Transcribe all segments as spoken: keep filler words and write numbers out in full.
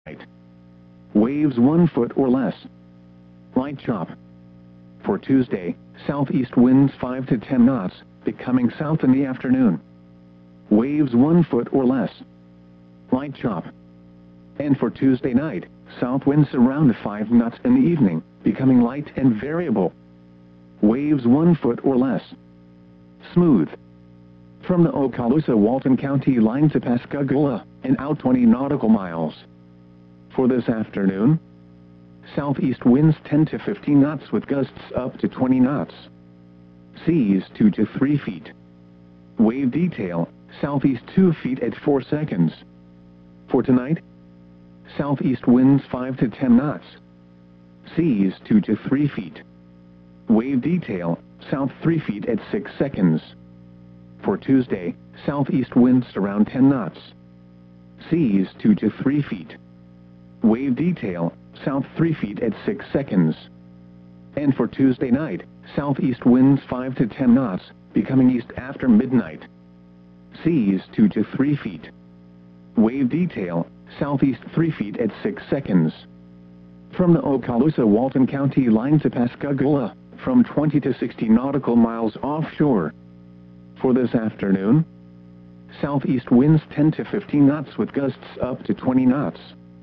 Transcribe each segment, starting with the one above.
Waves one foot or less. Light chop. For Tuesday, southeast winds five to ten knots, becoming south in the afternoon. Waves one foot or less. Light chop. And for Tuesday night, south winds around five knots in the evening, becoming light and variable. Waves one foot or less. Smooth. From the Okaloosa-Walton County line to Pascagoula, and out twenty nautical miles. For this afternoon, southeast winds ten to fifteen knots with gusts up to twenty knots. Seas two to three feet. Wave detail, southeast two feet at four seconds. For tonight, southeast winds five to ten knots. Seas two to three feet. Wave detail, south three feet at six seconds. For Tuesday, southeast winds around ten knots. Seas two to three feet. Wave detail, south three feet at six seconds. And for Tuesday night, southeast winds five to ten knots, becoming east after midnight. Seas two to three feet. Wave detail, southeast three feet at six seconds. From the Okaloosa-Walton County line to Pascagoula, from twenty to sixty nautical miles offshore. For this afternoon, southeast winds ten to fifteen knots with gusts up to twenty knots.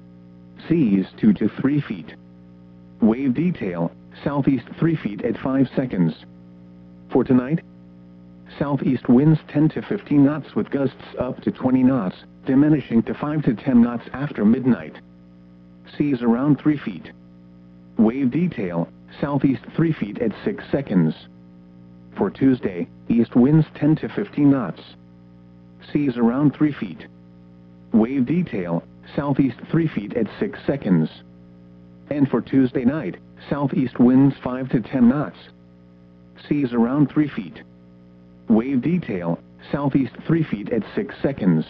Seas two to three feet. Wave detail, southeast three feet at five seconds. For tonight, southeast winds ten to fifteen knots with gusts up to twenty knots, diminishing to five to ten knots after midnight. Seas around three feet. Wave detail, southeast three feet at six seconds. For Tuesday, east winds ten to fifteen knots. Seas around three feet. Wave detail, southeast three feet at six seconds. And for Tuesday night, southeast winds five to ten knots. Seas around three feet. Wave detail, southeast three feet at six seconds.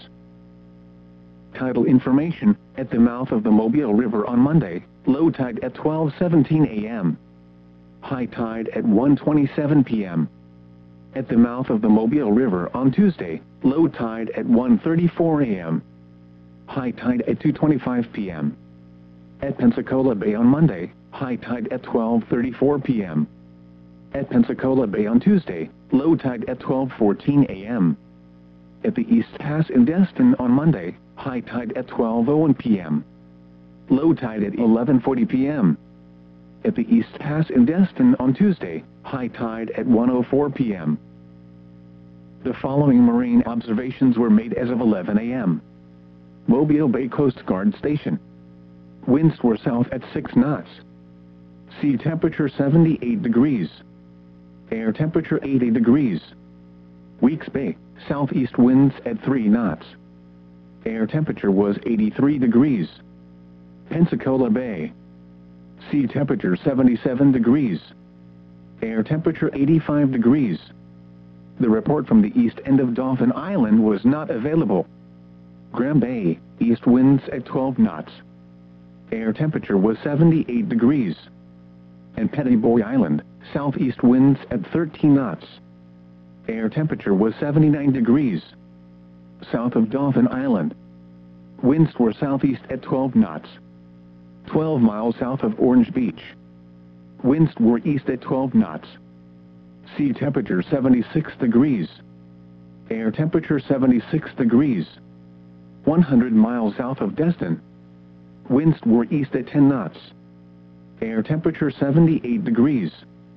Tidal information, at the mouth of the Mobile River on Monday, low tide at twelve seventeen a m High tide at one twenty-seven p m At the mouth of the Mobile River on Tuesday, low tide at one thirty-four a m High tide at two twenty-five p m At Pensacola Bay on Monday, high tide at twelve thirty-four p m At Pensacola Bay on Tuesday, low tide at twelve fourteen a m At the East Pass in Destin on Monday, high tide at twelve oh one p m Low tide at eleven forty p m At the East Pass in Destin on Tuesday, high tide at one oh four p m The following marine observations were made as of eleven a m Mobile Bay Coast Guard Station. Winds were south at six knots. Sea temperature seventy-eight degrees. Air temperature eighty degrees. Weeks Bay, southeast winds at three knots. Air temperature was eighty-three degrees. Pensacola Bay. Sea temperature seventy-seven degrees. Air temperature eighty-five degrees. The report from the east end of Dauphin Island was not available. Graham Bay, east winds at twelve knots. Air temperature was seventy-eight degrees. And Petty Boy Island, southeast winds at thirteen knots. Air temperature was seventy-nine degrees. South of Dauphin Island, winds were southeast at twelve knots. twelve miles south of Orange Beach, winds were east at twelve knots. Sea temperature seventy-six degrees. Air temperature seventy-six degrees. one hundred miles south of Destin, winds were east at ten knots. Air temperature seventy-eight degrees.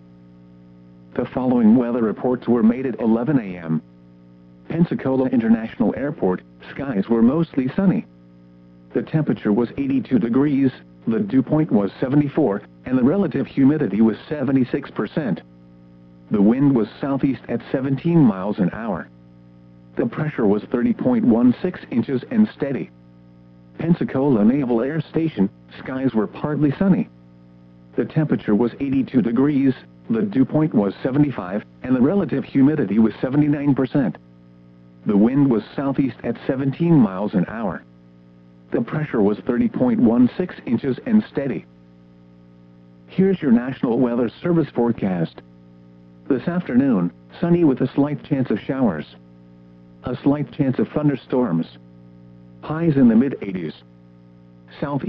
The following weather reports were made at eleven a m Pensacola International Airport, skies were mostly sunny. The temperature was eighty-two degrees, the dew point was seventy-four, and the relative humidity was seventy-six percent. The wind was southeast at seventeen miles an hour. The pressure was thirty point one six inches and steady. Pensacola Naval Air Station, skies were partly sunny. The temperature was eighty-two degrees, the dew point was seventy-five, and the relative humidity was seventy-nine percent. The wind was southeast at seventeen miles an hour. The pressure was thirty point one six inches and steady. Here's your National Weather Service forecast. This afternoon, sunny with a slight chance of showers. A slight chance of thunderstorms. Highs in the mid eighties. southeast.